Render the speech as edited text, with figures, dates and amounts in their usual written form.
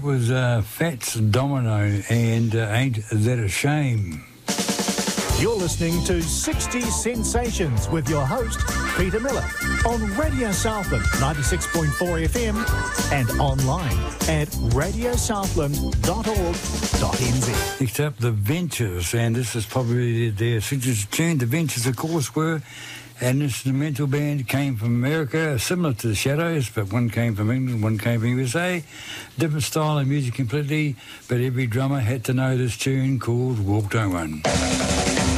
was Fats Domino and Ain't That a Shame. You're listening to 60 Sensations with your host, Peter Miller, on Radio Southland 96.4 FM and online at radiosouthland.org.nz. Next up, The Ventures, and this is probably their signature tune. The Ventures, of course, were an instrumental band, came from America, similar to the Shadows, but one came from England, one came from USA. Different style of music completely, but every drummer had to know this tune called Walk Don't Run.